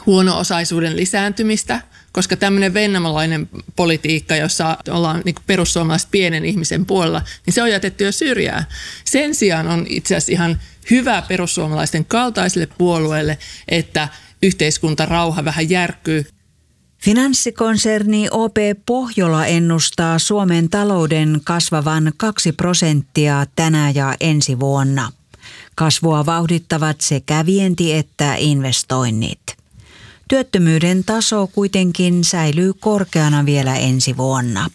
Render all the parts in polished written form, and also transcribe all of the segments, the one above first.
huono-osaisuuden lisääntymistä, koska tämmöinen vennamolainen politiikka, jossa ollaan niin kuin perussuomalaiset pienen ihmisen puolella, niin se on jätetty jo syrjään. Sen sijaan on itse asiassa ihan hyvä perussuomalaisten kaltaiselle puolueelle, että yhteiskuntarauha vähän järkkyy. Finanssikonserni OP Pohjola ennustaa Suomen talouden kasvavan 2% tänä ja ensi vuonna. Kasvua vauhdittavat sekä vienti että investoinnit. Työttömyyden taso kuitenkin säilyy korkeana vielä ensi vuonna.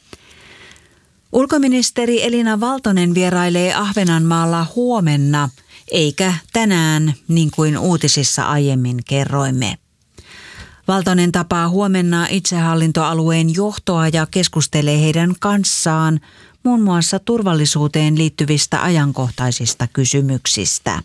Ulkoministeri Elina Valtonen vierailee Ahvenanmaalla huomenna, eikä tänään, niin kuin uutisissa aiemmin kerroimme. Valtonen tapaa huomenna itsehallintoalueen johtoa ja keskustelee heidän kanssaan muun muassa turvallisuuteen liittyvistä ajankohtaisista kysymyksistä.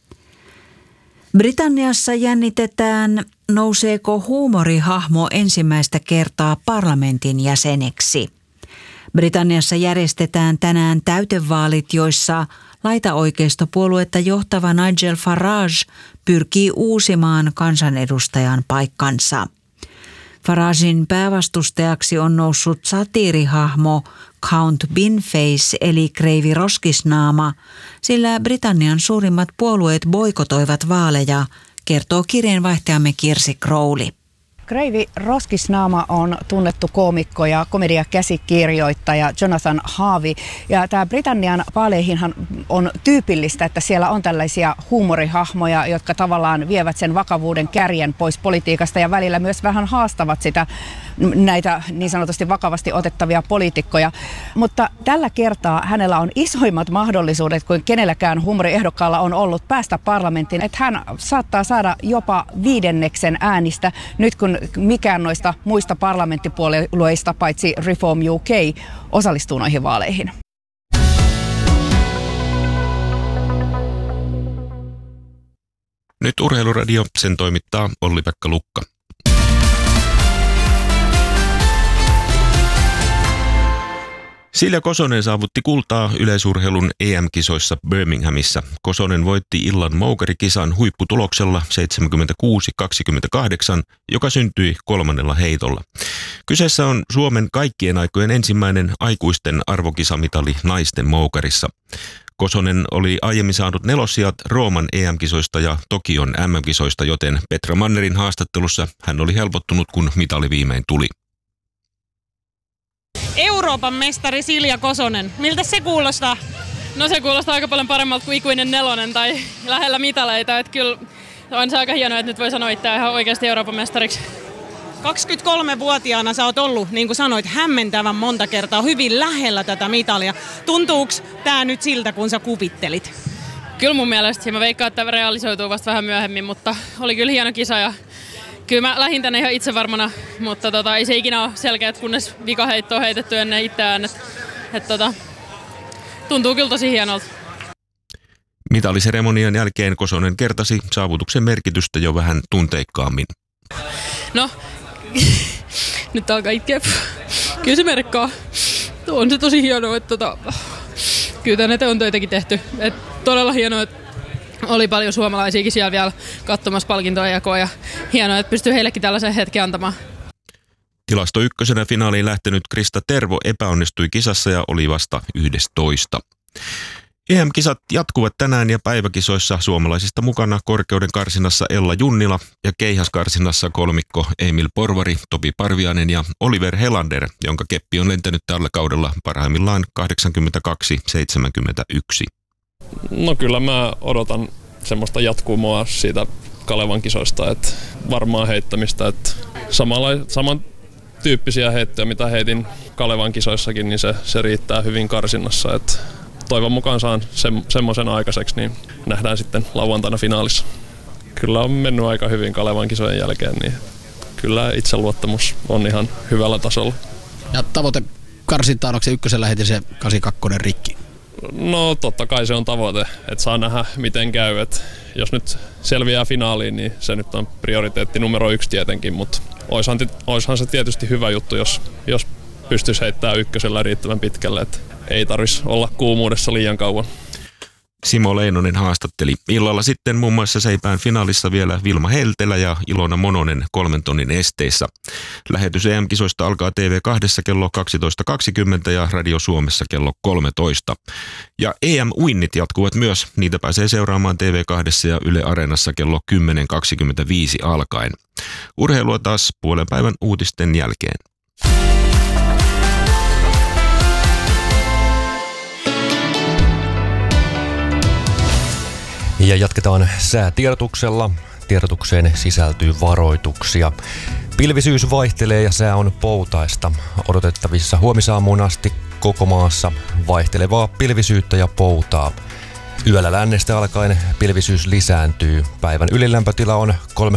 Britanniassa jännitetään, nouseeko huumorihahmo ensimmäistä kertaa parlamentin jäseneksi. Britanniassa järjestetään tänään täytevaalit, joissa laitaoikeistopuoluetta johtava Nigel Farage pyrkii uusimaan kansanedustajan paikkansa. Faragen päävastustajaksi on noussut satiirihahmo Count Binface eli Kreivi Roskisnaama, sillä Britannian suurimmat puolueet boikotoivat vaaleja, kertoo kirjeenvaihtajamme Kirsi Crowley. Kreivi Roskisnaama on tunnettu koomikko ja komediakäsikirjoittaja Jonathan Harvey. Ja tämä Britannian vaaleihinhan on tyypillistä, että siellä on tällaisia huumorihahmoja, jotka tavallaan vievät sen vakavuuden kärjen pois politiikasta ja välillä myös vähän haastavat näitä niin sanotusti vakavasti otettavia poliitikkoja. Mutta tällä kertaa hänellä on isoimmat mahdollisuudet kuin kenelläkään huumoriehdokkaalla on ollut päästä parlamenttiin. Että hän saattaa saada jopa 5% äänistä nyt kun mikään noista muista parlamenttipuolueista paitsi Reform UK osallistuu noihin vaaleihin. Nyt Urheiluradio, sen toimittaa Olli-Pekka Lukka. Silja Kosonen saavutti kultaa yleisurheilun EM-kisoissa Birminghamissa. Kosonen voitti illan moukarikisan huipputuloksella 76-28, joka syntyi 3. heitolla. Kyseessä on Suomen kaikkien aikojen ensimmäinen aikuisten arvokisamitali naisten moukarissa. Kosonen oli aiemmin saanut 4. sijat Rooman EM-kisoista ja Tokion MM-kisoista, joten Petra Mannerin haastattelussa hän oli helpottunut, kun mitali viimein tuli. Euroopan mestari Silja Kosonen. Miltä se kuulostaa? No se kuulostaa aika paljon paremmalta kuin ikuinen 4 tai lähellä mitaleita. Että kyllä on se aika hienoa, että nyt voi sanoa itseään ihan oikeasti Euroopan mestariksi. 23-vuotiaana sä oot ollut, niin kuin sanoit, hämmentävän monta kertaa hyvin lähellä tätä mitalia. Tuntuuko tää nyt siltä, kun sä kuvittelit? Kyllä mun mielestä. Mä veikkaan, että realisoituu vasta vähän myöhemmin, mutta oli kyllä hieno kisa ja kyllä mä lähdin tänne ihan itsevarmana, mutta ei se ikinä ole selkeä, kunnes vikaheitto on heitetty ennen itseään. Tuntuu kyllä tosi hienolta. Mitaliseremonian jälkeen Kosonen kertasi saavutuksen merkitystä jo vähän tunteikkaammin. No, nyt alkaa itkeä. Kyllä se merkkaa. On se tosi hienoa, että kyllä tänne on töitäkin tehty. Todella hienoa, että oli paljon suomalaisiakin siellä vielä katsomassa palkintojen jakoa ja hienoa, että pystyy heillekin tällaisen hetken antamaan. Tilasto 1. finaaliin lähtenyt Krista Tervo epäonnistui kisassa ja oli vasta 11. EM-kisat jatkuvat tänään ja päiväkisoissa suomalaisista mukana korkeuden karsinnassa Ella Junnila ja keihäskarsinnassa kolmikko Emil Porvari, Topi Parviainen ja Oliver Helander, jonka keppi on lentänyt tällä kaudella parhaimmillaan 82-71. No kyllä mä odotan semmoista jatkumoa siitä Kalevan kisoista, että varmaan heittämistä, että samantyyppisiä heittoja, mitä heitin Kalevan kisoissakin, niin se riittää hyvin karsinnassa, että toivon mukaan saan semmoisen aikaiseksi, niin nähdään sitten lauantaina finaalissa. Kyllä on mennyt aika hyvin Kalevan kisojen jälkeen, niin kyllä itseluottamus on ihan hyvällä tasolla. Ja tavoite karsintaan, onko se ykkösellä heti se 82 rikki? No totta kai se on tavoite, että saa nähdä miten käy. Et jos nyt selviää finaaliin, niin se nyt on prioriteetti numero 1 tietenkin, mutta oishan se tietysti hyvä juttu, jos pystyisi heittämään ykkösellä riittävän pitkälle, että ei tarvitsisi olla kuumuudessa liian kauan. Simo Leinonen haastatteli. Illalla sitten muun muassa Seipään finaalissa vielä Vilma Heltelä ja Ilona Mononen 3 tonnin esteissä. Lähetys EM-kisoista alkaa TV2 kello 12.20 ja Radio Suomessa kello 13. Ja EM-uinnit jatkuvat myös. Niitä pääsee seuraamaan TV2 ja Yle Areenassa kello 10.25 alkaen. Urheilua taas puolen päivän uutisten jälkeen. Ja jatketaan säätiedotuksella. Tiedotukseen sisältyy varoituksia. Pilvisyys vaihtelee ja sää on poutaista. Odotettavissa huomisaamuun asti koko maassa vaihtelevaa pilvisyyttä ja poutaa. Yöllä lännestä alkaen pilvisyys lisääntyy. Päivän ylilämpötila on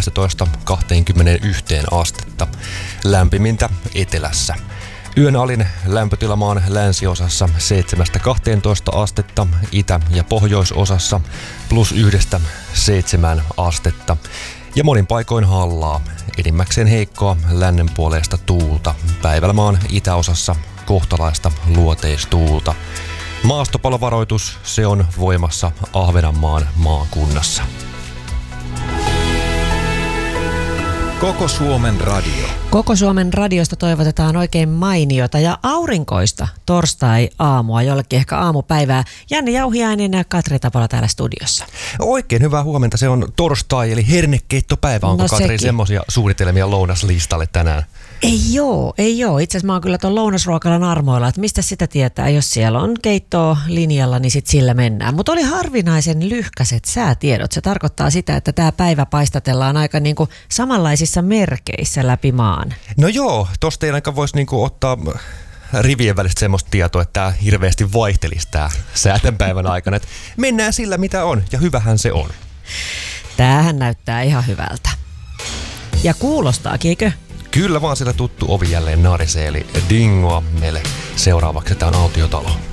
13-21 astetta. Lämpimintä etelässä. Yön alin lämpötila maan länsiosassa 7-12 astetta, itä- ja pohjoisosassa +1-7 astetta. Ja monin paikoin hallaa, enimmäkseen heikkoa lännen puoleista tuulta. Päivällä maan itäosassa kohtalaista luoteistuulta. Maastopalovaroitus, se on voimassa Ahvenanmaan maakunnassa. Koko Suomen radio. Koko Suomen radiosta toivotetaan oikein mainiota ja aurinkoista torstai-aamua, jollekin ehkä aamupäivää. Janne Jauhiainen ja Katri Tapola täällä studiossa. Oikein hyvää huomenta. Se on torstai eli hernekeittopäivä. Onko Katri semmoisia suunnitelmia lounaslistalle tänään? Ei joo. Itse asiassa mä oon kyllä tuon lounasruokalan armoilla, että mistä sitä tietää. Jos siellä on keittoa linjalla, niin sit sillä mennään. Mutta oli harvinaisen lyhkäiset säätiedot. Se tarkoittaa sitä, että tämä päivä paistatellaan aika niinku samanlaisissa merkeissä läpi maan. No joo, tosta ei aika voisi niinku ottaa rivien välistä semmoista tietoa, että tämä hirveästi vaihtelisi tämä säätän päivän aikana. Et mennään sillä mitä on ja hyvähän se on. Tämähän näyttää ihan hyvältä. Ja kuulostaakin, eikö? Kyllä vaan siellä tuttu ovi jälleen narisee, eli dingoa meille seuraavaksi. Tämä on Autiotalo.